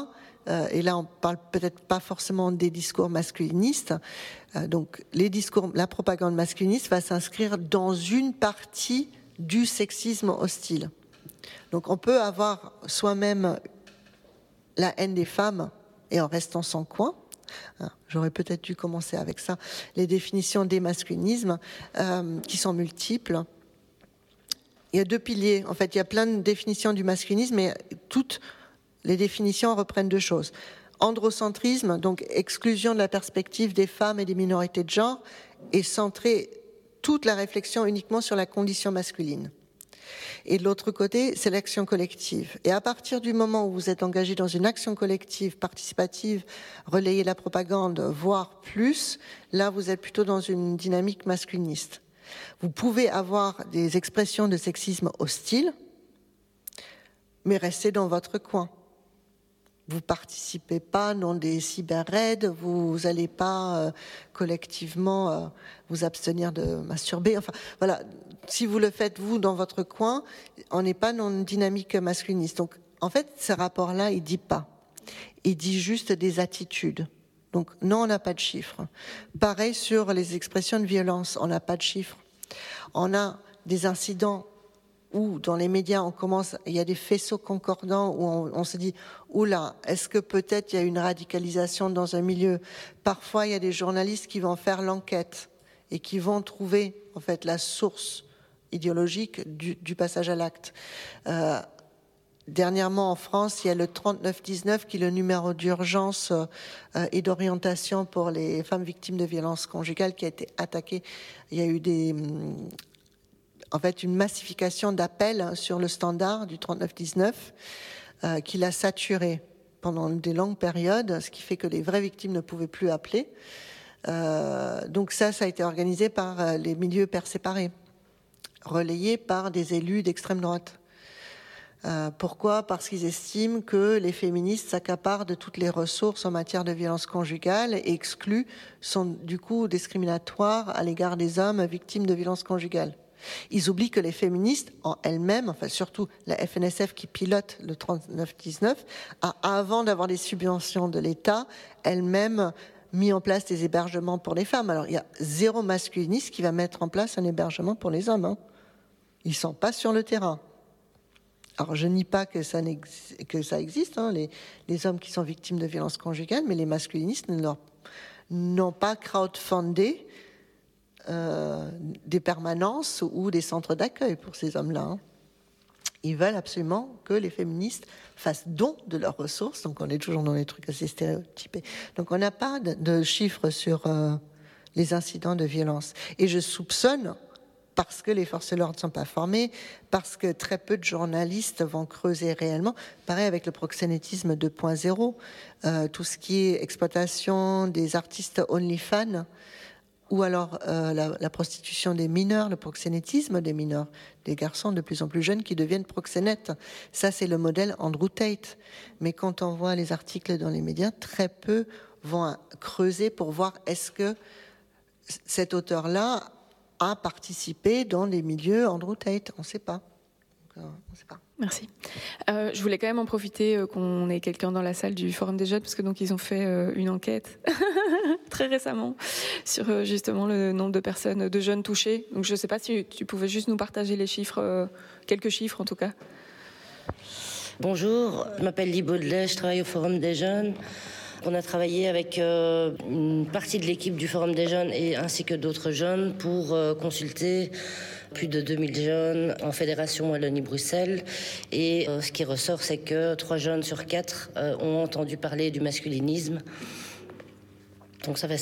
S1: et là on parle peut-être pas forcément des discours masculinistes, donc la propagande masculiniste va s'inscrire dans une partie du sexisme hostile. Donc on peut avoir soi-même la haine des femmes et en restant sans coin. J'aurais peut-être dû commencer avec ça. Les définitions des masculinismes qui sont multiples. Il y a deux piliers. En fait, il y a plein de définitions du masculinisme, mais toutes les définitions reprennent deux choses. Androcentrisme, donc exclusion de la perspective des femmes et des minorités de genre, et centrer toute la réflexion uniquement sur la condition masculine. Et de l'autre côté, c'est l'action collective. Et à partir du moment où vous êtes engagé dans une action collective, participative, relayer la propagande, voire plus, là, vous êtes plutôt dans une dynamique masculiniste. Vous pouvez avoir des expressions de sexisme hostile, mais rester dans votre coin. Vous participez pas dans des cyber-raids, vous n'allez pas collectivement vous abstenir de masturber. Enfin, voilà. Si vous le faites, vous, dans votre coin, on n'est pas dans une dynamique masculiniste. Donc, en fait, ce rapport-là, il dit pas. Il dit juste des attitudes. Donc, non, on n'a pas de chiffres. Pareil sur les expressions de violence, on n'a pas de chiffres. On a des incidents où dans les médias, il y a des faisceaux concordants où on se dit « Oula, est-ce que peut-être il y a une radicalisation dans un milieu ?» Parfois, il y a des journalistes qui vont faire l'enquête et qui vont trouver en fait la source idéologique du passage à l'acte. Dernièrement, en France, il y a le 3919 qui est le numéro d'urgence et d'orientation pour les femmes victimes de violences conjugales qui a été attaqué. Il y a eu une massification d'appels sur le standard du 3919 qui l'a saturé pendant des longues périodes, ce qui fait que les vraies victimes ne pouvaient plus appeler. Donc ça a été organisé par les milieux pères séparés, relayé par des élus d'extrême droite. Pourquoi ? Parce qu'ils estiment que les féministes s'accaparent de toutes les ressources en matière de violence conjugale et excluent, sont du coup discriminatoires à l'égard des hommes victimes de violences conjugales. Ils oublient que les féministes, en elles-mêmes, enfin surtout la FNSF qui pilote le 3919, a, avant d'avoir des subventions de l'État, elle-même mis en place des hébergements pour les femmes. Alors il y a zéro masculiniste qui va mettre en place un hébergement pour les hommes. Ils ne sont pas sur le terrain. Alors je nie pas que ça existe, les hommes qui sont victimes de violences conjugales, mais les masculinistes n'ont pas crowdfundé des permanences ou des centres d'accueil pour ces hommes-là. Ils veulent absolument que les féministes fassent don de leurs ressources, donc on est toujours dans des trucs assez stéréotypés. Donc on n'a pas de chiffres sur les incidents de violence. Et je soupçonne, parce que les forces de l'ordre ne sont pas formées, parce que très peu de journalistes vont creuser réellement. Pareil avec le proxénétisme 2.0, tout ce qui est exploitation des artistes OnlyFans, ou alors la prostitution des mineurs, le proxénétisme des mineurs, des garçons de plus en plus jeunes qui deviennent proxénètes. Ça, c'est le modèle Andrew Tate. Mais quand on voit les articles dans les médias, très peu vont creuser pour voir est-ce que cet auteur-là a participé dans les milieux Andrew Tate. On ne sait pas. On sait pas.
S2: Merci. Je voulais quand même en profiter qu'on ait quelqu'un dans la salle du Forum des Jeunes, parce que donc ils ont fait une enquête très récemment sur justement le nombre de personnes, de jeunes touchés. Donc je ne sais pas si tu pouvais juste nous partager les chiffres, quelques chiffres en tout cas.
S3: Bonjour, je m'appelle Ly Baudelet, je travaille au Forum des Jeunes. On a travaillé avec une partie de l'équipe du Forum des Jeunes ainsi que d'autres jeunes pour consulter plus de 2000 jeunes en Fédération Wallonie-Bruxelles. Et ce qui ressort, c'est que 3 jeunes sur 4 ont entendu parler du masculinisme. Donc ça fait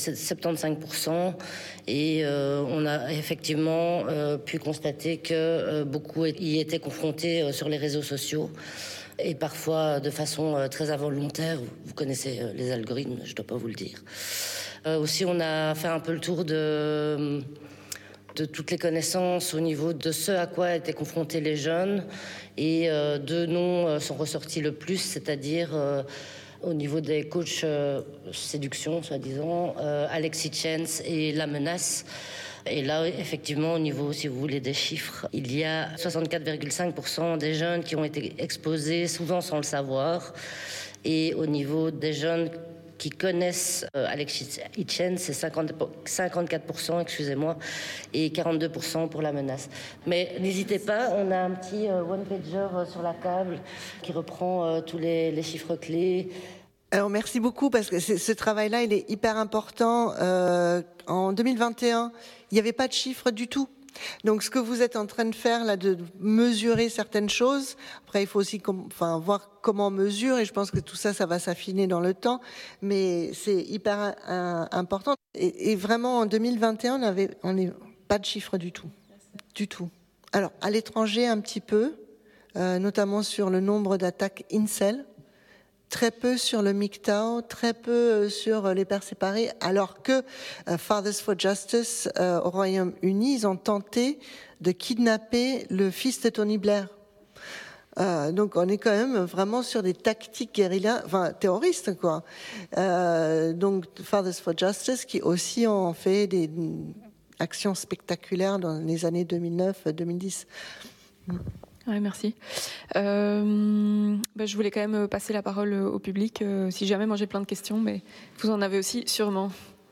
S3: 75%. Et on a effectivement pu constater que beaucoup y étaient confrontés sur les réseaux sociaux. Et parfois de façon très involontaire. Vous connaissez les algorithmes, je ne dois pas vous le dire. Aussi, on a fait un peu le tour de toutes les connaissances au niveau de ce à quoi étaient confrontés les jeunes. Et 2 noms sont ressortis le plus, c'est-à-dire au niveau des coachs séduction, soi-disant, Alexis Chance et La Menace. Et là, effectivement, au niveau, si vous voulez, des chiffres, il y a 64,5% des jeunes qui ont été exposés, souvent sans le savoir. Et au niveau des jeunes qui connaissent Alex Hitchens, c'est 54%, excusez-moi, et 42% pour la menace. Mais n'hésitez pas, on a un petit one-pager sur la table qui reprend tous les chiffres clés.
S1: Alors merci beaucoup parce que ce travail-là, il est hyper important. En 2021, il n'y avait pas de chiffres du tout. Donc ce que vous êtes en train de faire là, de mesurer certaines choses, après il faut aussi voir comment on mesure, et je pense que tout ça, ça va s'affiner dans le temps, mais c'est hyper important. Et vraiment en 2021, on n'est pas de chiffres du tout. Du tout. Alors à l'étranger un petit peu, notamment sur le nombre d'attaques incel, très peu sur le MGTOW, très peu sur les pères séparés, alors que Fathers for Justice au Royaume-Uni, ils ont tenté de kidnapper le fils de Tony Blair. Donc on est quand même vraiment sur des tactiques guérilla, terroristes, quoi. Donc Fathers for Justice, qui aussi ont fait des actions spectaculaires dans les années 2009-2010.
S2: Oui, merci. Je voulais quand même passer la parole au public. Si jamais, moi j'ai plein de questions, mais vous en avez aussi sûrement.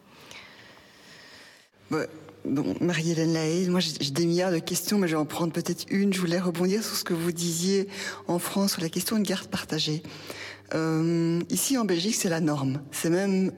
S4: Bon, Marie-Hélène Lahaye, moi j'ai des milliards de questions, mais je vais en prendre peut-être une. Je voulais rebondir sur ce que vous disiez en France sur la question de garde partagée. Ici en Belgique, c'est la norme. C'est même,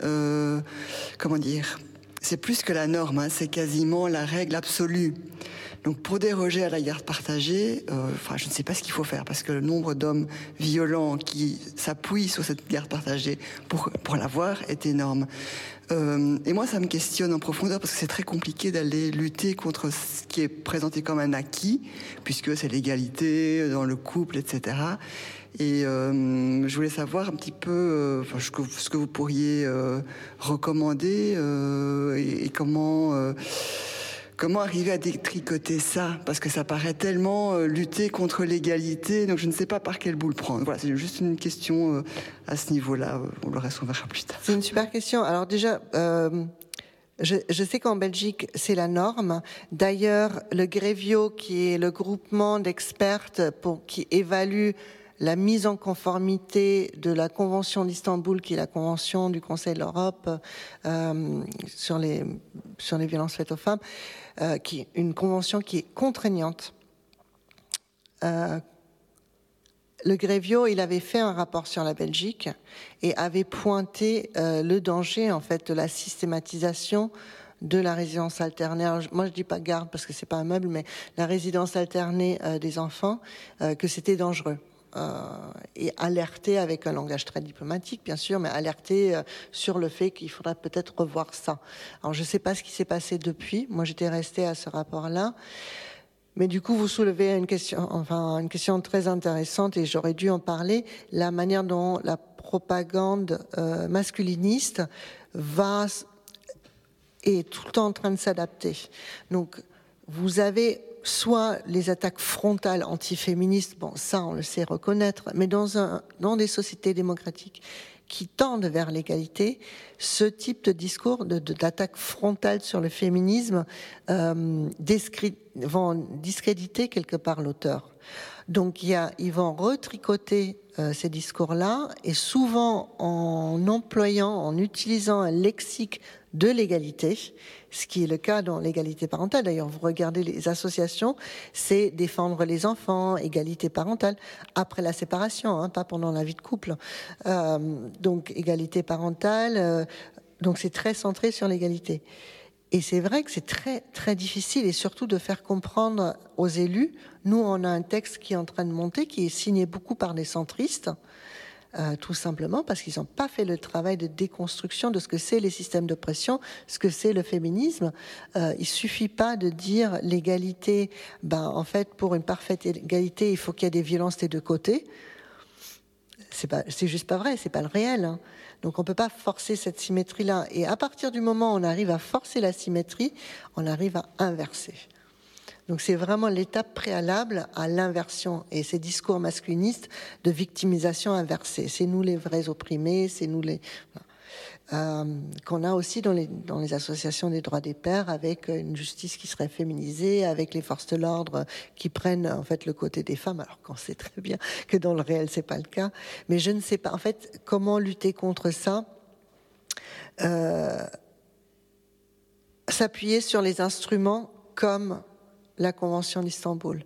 S4: c'est plus que la norme, hein, c'est quasiment la règle absolue. Donc pour déroger à la garde partagée, je ne sais pas ce qu'il faut faire, parce que le nombre d'hommes violents qui s'appuient sur cette garde partagée pour l'avoir est énorme. Et moi, ça me questionne en profondeur, parce que c'est très compliqué d'aller lutter contre ce qui est présenté comme un acquis, puisque c'est l'égalité dans le couple, etc. Et je voulais savoir un petit peu ce que vous pourriez recommander et comment arriver à détricoter ça, parce que ça paraît tellement lutter contre l'égalité, donc je ne sais pas par quel bout le prendre. Voilà, c'est juste une question à ce niveau-là. Le reste, on verra plus tard.
S1: C'est une super question. Alors déjà, je sais qu'en Belgique, c'est la norme. D'ailleurs, le Grevio, qui est le groupement d'expertes qui évalue la mise en conformité de la Convention d'Istanbul, qui est la Convention du Conseil de l'Europe sur les violences faites aux femmes, qui est une convention qui est contraignante. Le Grevio, il avait fait un rapport sur la Belgique et avait pointé le danger, en fait, de la systématisation de la résidence alternée. Alors, moi, je dis pas garde parce que c'est pas un meuble, mais la résidence alternée des enfants, que c'était dangereux. Et alerter avec un langage très diplomatique, bien sûr, mais alerter sur le fait qu'il faudrait peut-être revoir ça. Alors, je ne sais pas ce qui s'est passé depuis. Moi, j'étais restée à ce rapport-là. Mais du coup, vous soulevez une question très intéressante, et j'aurais dû en parler, la manière dont la propagande masculiniste est tout le temps en train de s'adapter. Donc, vous avez soit les attaques frontales antiféministes, bon, ça on le sait reconnaître, mais dans des sociétés démocratiques qui tendent vers l'égalité, ce type de discours d'attaque frontale sur le féminisme vont discréditer quelque part l'auteur. Donc ils vont retricoter ces discours-là, et souvent en utilisant un lexique de l'égalité, ce qui est le cas dans l'égalité parentale. D'ailleurs, vous regardez les associations, c'est défendre les enfants, égalité parentale, après la séparation, pas pendant la vie de couple. Donc, égalité parentale, donc c'est très centré sur l'égalité. Et c'est vrai que c'est très, très difficile, et surtout de faire comprendre aux élus. Nous, on a un texte qui est en train de monter, qui est signé beaucoup par des centristes, tout simplement parce qu'ils n'ont pas fait le travail de déconstruction de ce que c'est les systèmes d'oppression, ce que c'est le féminisme. Il suffit pas de dire l'égalité. En fait, pour une parfaite égalité, il faut qu'il y ait des violences des deux côtés. C'est juste pas vrai, c'est pas le réel. Donc on peut pas forcer cette symétrie-là. Et à partir du moment où on arrive à forcer la symétrie, on arrive à inverser. Donc c'est vraiment l'étape préalable à l'inversion et ces discours masculinistes de victimisation inversée. C'est nous les vrais opprimés, c'est nous les... qu'on a aussi dans les associations des droits des pères, avec une justice qui serait féminisée, avec les forces de l'ordre qui prennent en fait le côté des femmes, alors qu'on sait très bien que dans le réel c'est pas le cas. Mais je ne sais pas en fait comment lutter contre ça. S'appuyer sur les instruments comme la Convention d'Istanbul,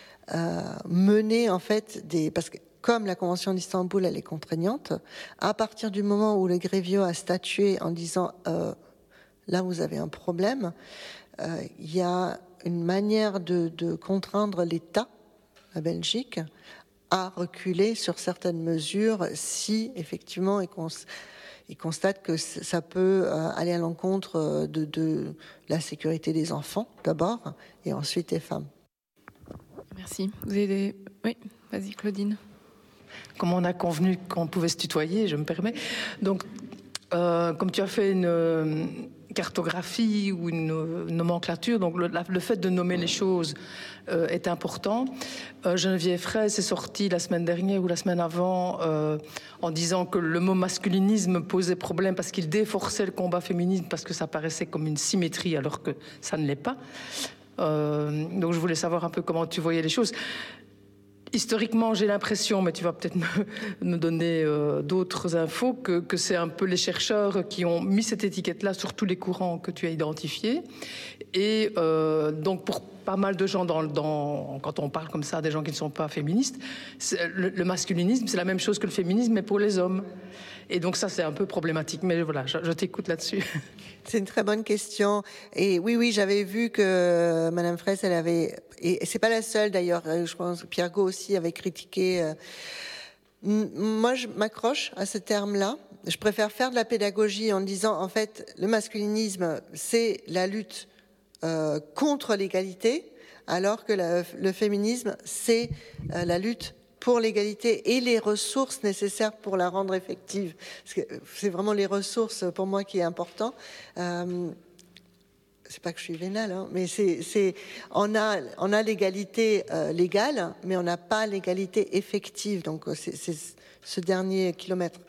S1: mener en fait parce que comme la Convention d'Istanbul, elle est contraignante, à partir du moment où le Grevio a statué en disant là vous avez un problème, il y a une manière de contraindre l'État, la Belgique, à reculer sur certaines mesures si effectivement il constate que ça peut aller à l'encontre de la sécurité des enfants d'abord et ensuite des femmes.
S2: Merci. Vous avez Oui, vas-y Claudine.
S5: Comme on a convenu qu'on pouvait se tutoyer, je me permets. Donc, comme tu as fait une cartographie ou une nomenclature, donc le fait de nommer les choses est important. Geneviève Fraisse est sortie la semaine dernière ou la semaine avant en disant que le mot masculinisme posait problème parce qu'il déforçait le combat féministe parce que ça paraissait comme une symétrie alors que ça ne l'est pas. Donc je voulais savoir un peu comment tu voyais les choses. Historiquement, j'ai l'impression, mais tu vas peut-être me donner d'autres infos, que c'est un peu les chercheurs qui ont mis cette étiquette-là sur tous les courants que tu as identifiés. Et donc, pour pas mal de gens, quand on parle comme ça des gens qui ne sont pas féministes, le masculinisme, c'est la même chose que le féminisme, mais pour les hommes. Et donc ça, c'est un peu problématique. Mais voilà, je t'écoute là-dessus.
S1: C'est une très bonne question. Et oui, j'avais vu que Madame Fraisse, elle avait... Et c'est pas la seule d'ailleurs, je pense que Pierre Gault aussi avait critiqué. Moi, je m'accroche à ce terme-là. Je préfère faire de la pédagogie en disant, en fait, le masculinisme, c'est la lutte contre l'égalité, alors que le féminisme, c'est la lutte pour l'égalité et les ressources nécessaires pour la rendre effective. Parce que c'est vraiment les ressources, pour moi, qui est important. C'est pas que je suis vénale, hein, mais on a l'égalité légale, mais on n'a pas l'égalité effective. Donc c'est ce dernier kilomètre.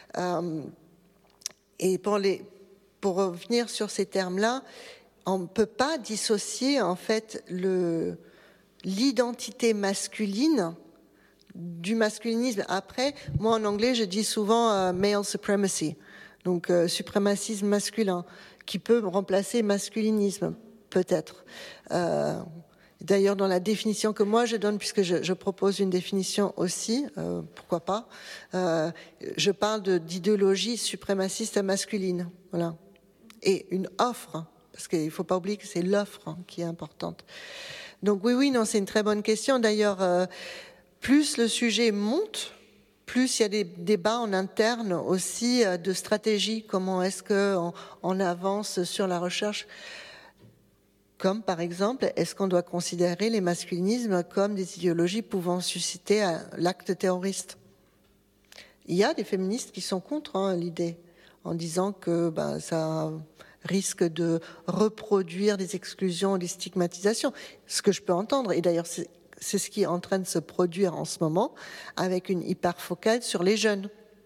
S1: Et pour revenir sur ces termes-là, on ne peut pas dissocier en fait l'identité masculine du masculinisme. Après, moi en anglais, je dis souvent male supremacy, donc suprémacisme masculin, qui peut remplacer masculinisme, peut-être. D'ailleurs, dans la définition que moi je donne, puisque je propose une définition aussi, pourquoi pas, je parle d'idéologie suprémaciste masculine, voilà. Et une offre, parce qu'il ne faut pas oublier que c'est l'offre qui est importante. Donc oui, non, c'est une très bonne question. D'ailleurs, plus le sujet monte, plus il y a des débats en interne aussi de stratégie. Comment est-ce qu'on avance sur la recherche? Comme par exemple, est-ce qu'on doit considérer les masculinismes comme des idéologies pouvant susciter l'acte terroriste? Il y a des féministes qui sont contre l'idée, en disant que ça risque de reproduire des exclusions, des stigmatisations. Ce que je peux entendre, et d'ailleurs c'est ce qui est en train de se produire en ce moment, avec une hyperfocale sur les jeunes.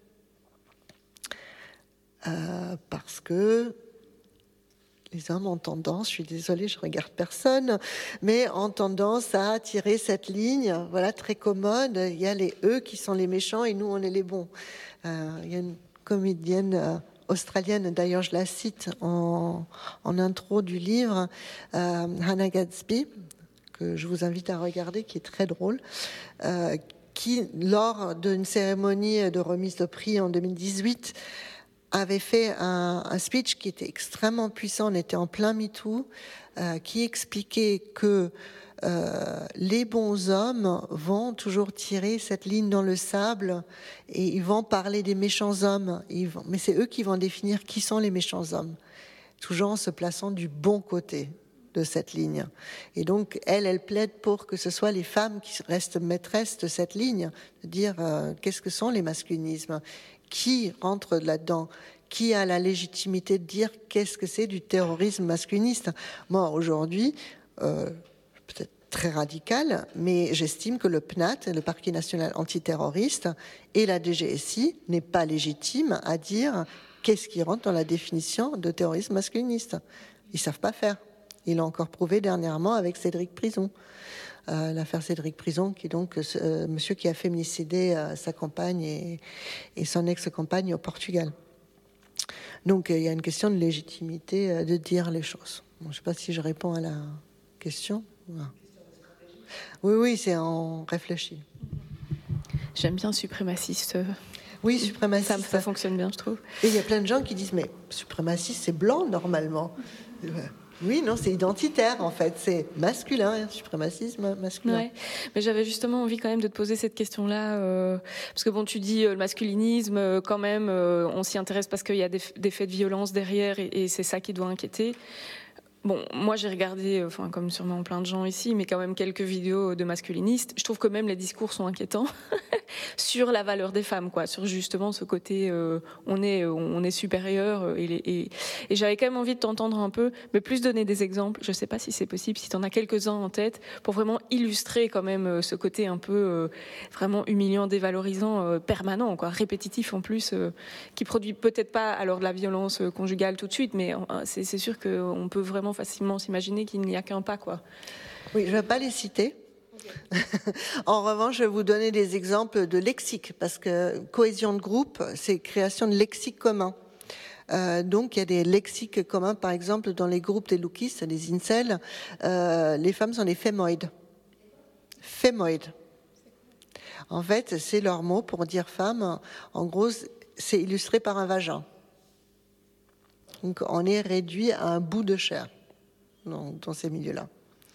S1: Parce que les hommes ont tendance, je suis désolée, je regarde personne, mais ont tendance à tirer cette ligne, voilà, très commode. Il y a les eux qui sont les méchants et nous on est les bons. Il y a une comédienne australienne, d'ailleurs je la cite en intro du livre, Hannah Gadsby, que je vous invite à regarder, qui est très drôle, qui, lors d'une cérémonie de remise de prix en 2018, avait fait un speech qui était extrêmement puissant, on était en plein MeToo, qui expliquait que les bons hommes vont toujours tirer cette ligne dans le sable et ils vont parler des méchants hommes, mais c'est eux qui vont définir qui sont les méchants hommes, toujours en se plaçant du bon côté de cette ligne. Et donc, elle plaide pour que ce soit les femmes qui restent maîtresses de cette ligne, de dire qu'est-ce que sont les masculinismes, qui rentre là-dedans, qui a la légitimité de dire qu'est-ce que c'est du terrorisme masculiniste. Moi, aujourd'hui, peut-être très radical, mais j'estime que le PNAT, le Parquet national antiterroriste, et la DGSI n'est pas légitime à dire qu'est-ce qui rentre dans la définition de terrorisme masculiniste. Ils savent pas faire. Il l'a encore prouvé dernièrement avec Cédric Prison. L'affaire Cédric Prison, qui est donc monsieur qui a féminicidé sa compagne et son ex-compagne au Portugal. Donc il y a une question de légitimité de dire les choses. Bon, je ne sais pas si je réponds à la question. Oui, c'est en réfléchi.
S2: J'aime bien suprémaciste.
S1: Oui, suprémaciste.
S2: Ça fonctionne bien, je trouve.
S1: Et il y a plein de gens qui disent, mais suprémaciste, c'est blanc normalement. Oui, non, c'est identitaire en fait, c'est masculin, suprémacisme masculin.
S2: Ouais. Mais j'avais justement envie quand même de te poser cette question-là, parce que bon, tu dis le masculinisme, quand même, on s'y intéresse parce qu'il y a des faits de violence derrière et c'est ça qui doit inquiéter. Bon, moi j'ai regardé, enfin comme sûrement plein de gens ici, mais quand même quelques vidéos de masculinistes. Je trouve que même les discours sont inquiétants sur la valeur des femmes, quoi, sur justement ce côté on est supérieur et j'avais quand même envie de t'entendre un peu, mais plus donner des exemples. Je sais pas si c'est possible, si tu en as quelques-uns en tête pour vraiment illustrer quand même ce côté un peu vraiment humiliant, dévalorisant, permanent, quoi, répétitif en plus, qui produit peut-être pas alors de la violence conjugale tout de suite, mais c'est sûr qu'on peut vraiment facilement s'imaginer qu'il n'y a qu'un pas, quoi.
S1: Oui, je ne vais pas les citer. Okay. En revanche, je vais vous donner des exemples de lexique, parce que cohésion de groupe, c'est création de lexiques communs. Donc, il y a des lexiques communs, par exemple, dans les groupes des lookies, des incels, les femmes sont des fémoïdes. Fémoïdes. En fait, c'est leur mot pour dire femme. En gros, c'est illustré par un vagin. Donc, on est réduit à un bout de chair dans ces milieux-là.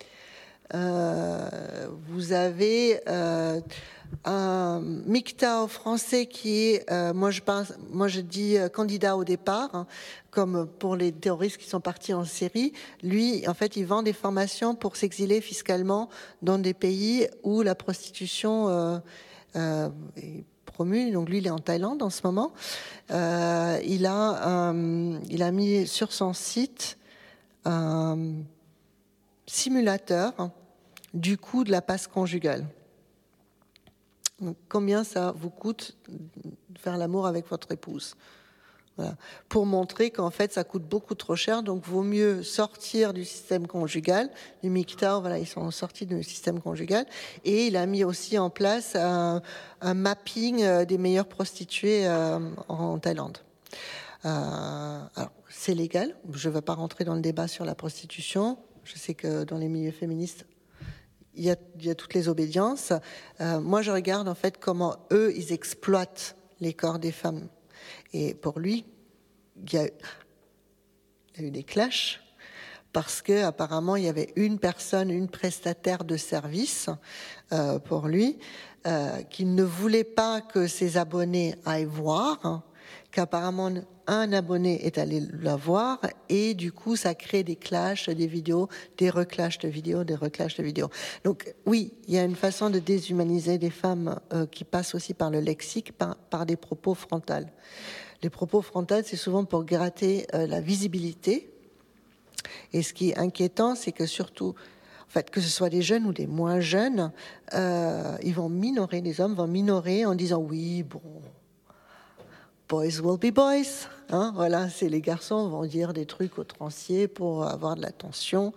S1: Vous avez un MGTOW français qui est, moi je dis candidat au départ, hein, comme pour les terroristes qui sont partis en Syrie. Lui, en fait, il vend des formations pour s'exiler fiscalement dans des pays où la prostitution est promue. Donc lui, il est en Thaïlande en ce moment. Il a mis sur son site un simulateur du coût de la passe conjugale. Donc, combien ça vous coûte de faire l'amour avec votre épouse? Voilà. Pour montrer qu'en fait, ça coûte beaucoup trop cher, donc vaut mieux sortir du système conjugal. Les MGTOW, voilà, ils sont sortis du système conjugal. Et il a mis aussi en place un mapping des meilleures prostituées en Thaïlande. Alors, c'est légal. Je ne vais pas rentrer dans le débat sur la prostitution. Je sais que dans les milieux féministes, il y a toutes les obédiences. Moi, je regarde en fait comment eux, ils exploitent les corps des femmes. Et pour lui, il y a eu des clashs parce que apparemment il y avait une prestataire de service pour lui, qui ne voulait pas que ses abonnés aillent voir, hein, qu'apparemment un abonné est allé la voir et du coup ça crée des clashs, des vidéos, des reclashes de vidéos, des reclashes de vidéos. Donc oui, il y a une façon de déshumaniser des femmes qui passe aussi par le lexique, par des propos frontaux. Les propos frontaux, c'est souvent pour gratter la visibilité. Et ce qui est inquiétant, c'est que surtout, en fait, que ce soit des jeunes ou des moins jeunes, ils vont minorer, les hommes vont minorer en disant oui, bon, boys will be boys. Hein, voilà, c'est les garçons vont dire des trucs outranciers pour avoir de l'attention.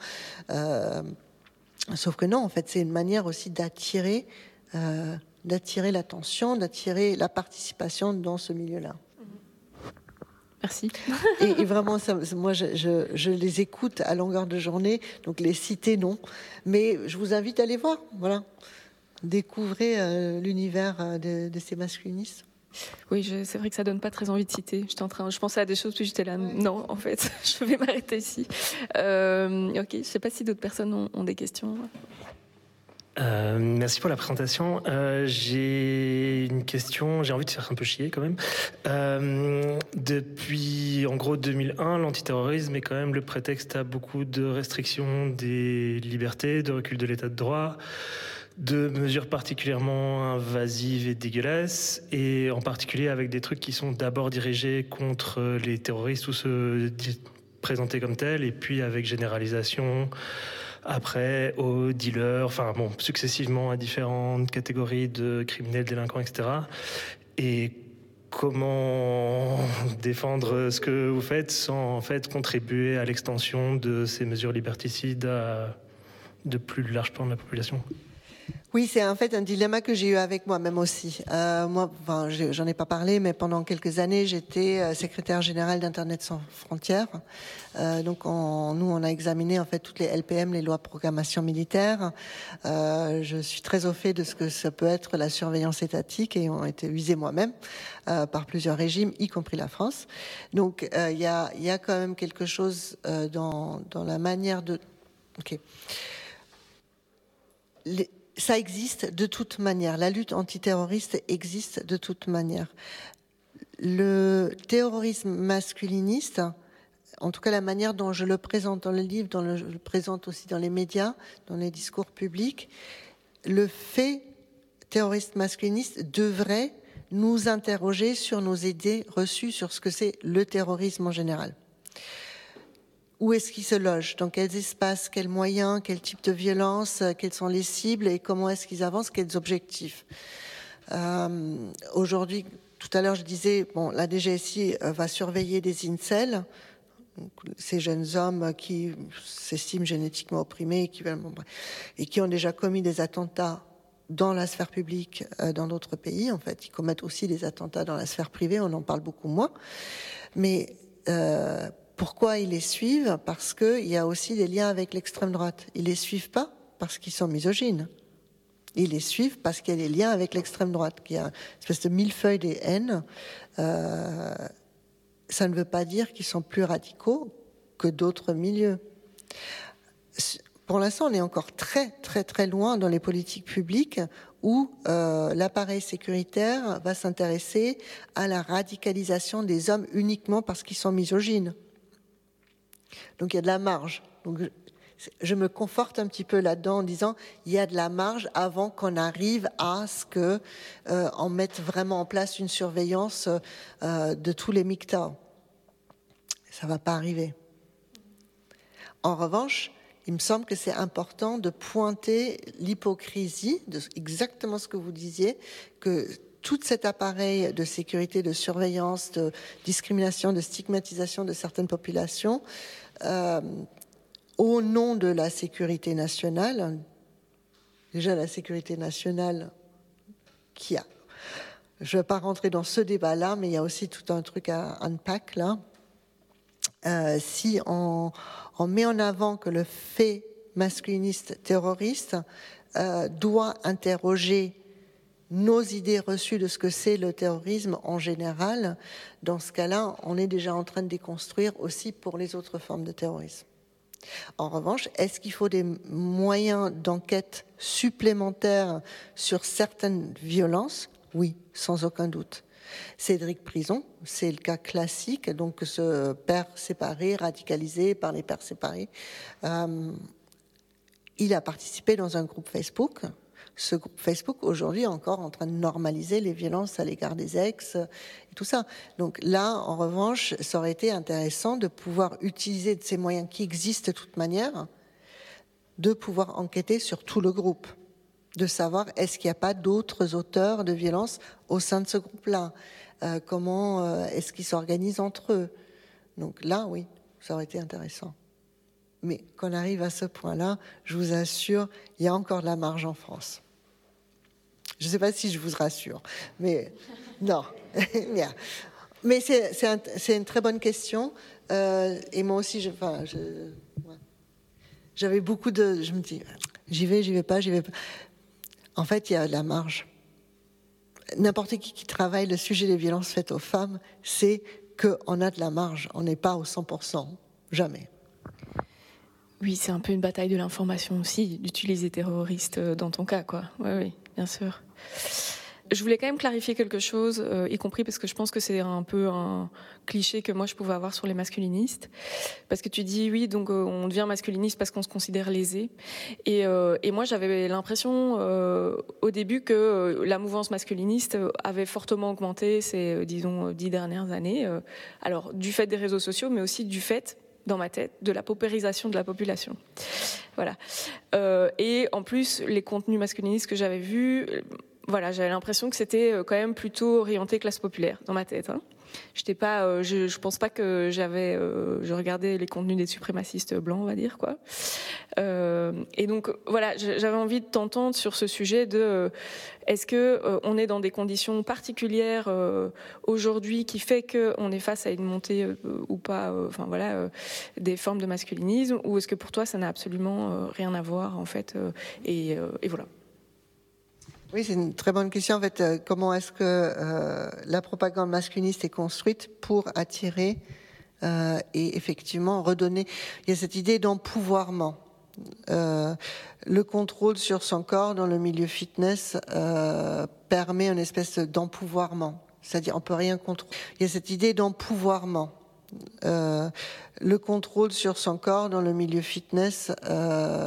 S1: Sauf que non, en fait, c'est une manière aussi d'attirer l'attention, d'attirer la participation dans ce milieu-là.
S2: Merci.
S1: Et vraiment, moi, je les écoute à longueur de journée, donc les citer, non. Mais je vous invite à les voir, voilà. Découvrez l'univers de ces masculinistes.
S2: Oui, c'est vrai que ça donne pas très envie de citer. Je pensais à des choses, puis j'étais là, non, en fait, je vais m'arrêter ici. Ok, je sais pas si d'autres personnes ont des questions.
S6: Merci pour la présentation. J'ai une question, j'ai envie de faire un peu chier quand même. Depuis en gros 2001, l'antiterrorisme est quand même le prétexte à beaucoup de restrictions des libertés, de recul de l'état de droit, de mesures particulièrement invasives et dégueulasses, et en particulier avec des trucs qui sont d'abord dirigés contre les terroristes ou ceux présentés comme tels, et puis avec généralisation après aux dealers, enfin bon, successivement à différentes catégories de criminels, délinquants, etc. Et comment défendre ce que vous faites sans en fait contribuer à l'extension de ces mesures liberticides à de plus larges pans de la population?
S1: Oui, c'est en fait un dilemma que j'ai eu avec moi-même aussi. Moi, j'en ai pas parlé, mais pendant quelques années, j'étais secrétaire générale d'Internet sans frontières. Donc, nous, on a examiné en fait toutes les LPM, les lois de programmation militaire. Je suis très au fait de ce que ça peut être la surveillance étatique et ont été usés moi-même par plusieurs régimes, y compris la France. Donc, il y a quand même quelque chose dans la manière de. Ok. Ça existe de toute manière. La lutte antiterroriste existe de toute manière. Le terrorisme masculiniste, en tout cas la manière dont je le présente dans le livre, je le présente aussi dans les médias, dans les discours publics, le fait terroriste masculiniste devrait nous interroger sur nos idées reçues sur ce que c'est le terrorisme en général. Où est-ce qu'ils se logent? Dans quels espaces? Quels moyens? Quel type de violence? Quelles sont les cibles? Et comment est-ce qu'ils avancent? Quels objectifs? Aujourd'hui, tout à l'heure, je disais, la DGSI va surveiller des incels, ces jeunes hommes qui s'estiment génétiquement opprimés et qui ont déjà commis des attentats dans la sphère publique dans d'autres pays. En fait, ils commettent aussi des attentats dans la sphère privée. On en parle beaucoup moins. Mais pourquoi ils les suivent? Parce qu'il y a aussi des liens avec l'extrême droite. Ils les suivent pas parce qu'ils sont misogynes. Ils les suivent parce qu'il y a des liens avec l'extrême droite, qu'il y a une espèce de millefeuille des haines. Ça ne veut pas dire qu'ils sont plus radicaux que d'autres milieux. Pour l'instant, on est encore très, très, très loin dans les politiques publiques où l'appareil sécuritaire va s'intéresser à la radicalisation des hommes uniquement parce qu'ils sont misogynes. Donc il y a de la marge. Donc, je me conforte un petit peu là-dedans en disant il y a de la marge avant qu'on arrive à ce que on mette vraiment en place une surveillance de tous les MGTOW. Ça va pas arriver. En revanche, il me semble que c'est important de pointer l'hypocrisie de exactement ce que vous disiez, que tout cet appareil de sécurité, de surveillance, de discrimination, de stigmatisation de certaines populations, au nom de la sécurité nationale, déjà la sécurité nationale je ne vais pas rentrer dans ce débat-là, mais il y a aussi tout un truc à unpack là. Si on met en avant que le fait masculiniste terroriste doit interroger nos idées reçues de ce que c'est le terrorisme en général, dans ce cas-là, on est déjà en train de déconstruire aussi pour les autres formes de terrorisme. En revanche, est-ce qu'il faut des moyens d'enquête supplémentaires sur certaines violences? Oui, sans aucun doute. Cédric Prison, c'est le cas classique, donc ce père séparé, radicalisé par les pères séparés. Il a participé dans un groupe Facebook. Ce groupe Facebook, aujourd'hui, est encore en train de normaliser les violences à l'égard des ex et tout ça. Donc là, en revanche, ça aurait été intéressant de pouvoir utiliser de ces moyens qui existent de toute manière, de pouvoir enquêter sur tout le groupe, de savoir est-ce qu'il n'y a pas d'autres auteurs de violences au sein de ce groupe-là, comment est-ce qu'ils s'organisent entre eux. Donc là, oui, ça aurait été intéressant. Mais qu'on arrive à ce point-là, je vous assure, il y a encore de la marge en France. Je ne sais pas si je vous rassure, mais non. Mais c'est une très bonne question. Et moi aussi, j'avais beaucoup de... Je me dis, j'y vais pas. En fait, il y a de la marge. N'importe qui travaille le sujet des violences faites aux femmes, c'est qu'on a de la marge. On n'est pas au 100%. Jamais.
S2: Oui, c'est un peu une bataille de l'information aussi, d'utiliser terroriste dans ton cas, quoi. Oui, bien sûr. Je voulais quand même clarifier quelque chose, y compris parce que je pense que c'est un peu un cliché que moi je pouvais avoir sur les masculinistes. Parce que tu dis, oui, donc on devient masculiniste parce qu'on se considère lésé. Et moi j'avais l'impression au début que la mouvance masculiniste avait fortement augmenté ces, disons, 10 dernières années. Alors, du fait des réseaux sociaux, mais aussi du fait, dans ma tête, de la paupérisation de la population. Voilà. Et en plus, les contenus masculinistes que j'avais vus voilà, j'avais l'impression que c'était quand même plutôt orienté classe populaire dans ma tête. Hein. J'étais pas, je pense pas que je regardais les contenus des suprémacistes blancs, on va dire quoi. Et donc voilà, j'avais envie de t'entendre sur ce sujet de est-ce que on est dans des conditions particulières aujourd'hui qui fait que on est face à une montée ou pas, enfin voilà, des formes de masculinisme, ou est-ce que pour toi ça n'a absolument rien à voir en fait, et voilà.
S1: Oui, c'est une très bonne question. En fait, comment est-ce que la propagande masculiniste est construite pour attirer et effectivement redonner. Il y a cette idée d'empouvoirment. Le contrôle sur son corps dans le milieu fitness permet une espèce d'empouvoirment. C'est-à-dire, on peut rien contrôler. Il y a cette idée d'empouvoirment. Le contrôle sur son corps dans le milieu fitness